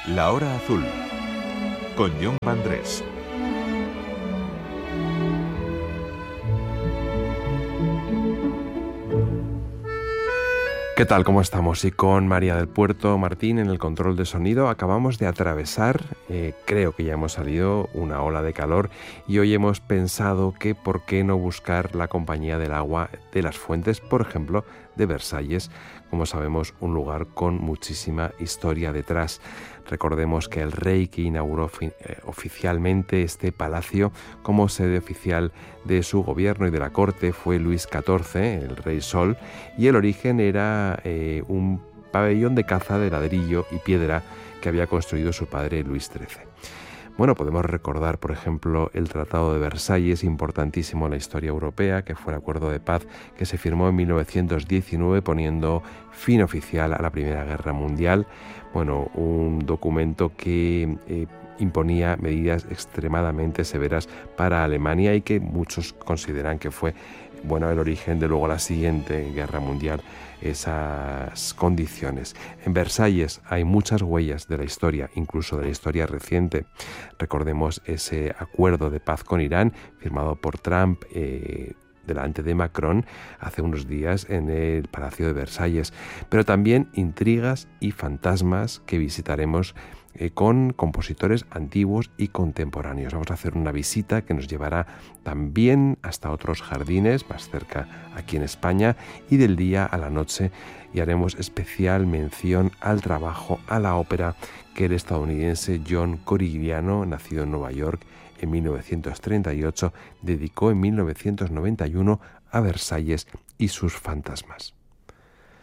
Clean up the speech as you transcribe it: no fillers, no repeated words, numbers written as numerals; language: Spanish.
La Hora Azul, con Jon Vandrés. ¿Qué tal? ¿Cómo estamos? Y con María del Puerto Martín en el control de sonido acabamos de atravesar, creo que ya hemos salido, una ola de calor y hoy hemos pensado que por qué no buscar la compañía del agua de las fuentes, por ejemplo, de Versalles, como sabemos, un lugar con muchísima historia detrás. Recordemos que el rey que inauguró oficialmente este palacio como sede oficial de su gobierno y de la corte fue Luis XIV, el rey Sol, y el origen era un pabellón de caza de ladrillo y piedra que había construido su padre Luis XIII. Bueno, podemos recordar, por ejemplo, el Tratado de Versalles, importantísimo en la historia europea, que fue el acuerdo de paz que se firmó en 1919 poniendo fin oficial a la Primera Guerra Mundial. Bueno, un documento que imponía medidas extremadamente severas para Alemania y que muchos consideran que fue el origen de luego la siguiente guerra mundial, esas condiciones. En Versalles hay muchas huellas de la historia, incluso de la historia reciente. Recordemos ese acuerdo de paz con Irán firmado por Trump delante de Macron hace unos días en el Palacio de Versalles, pero también intrigas y fantasmas que visitaremos con compositores antiguos y contemporáneos. Vamos a hacer una visita que nos llevará también hasta otros jardines más cerca aquí en España y del día a la noche, y haremos especial mención al trabajo, a la ópera que el estadounidense John Corigliano, nacido en Nueva York en 1938, dedicó en 1991 a Versalles y sus fantasmas.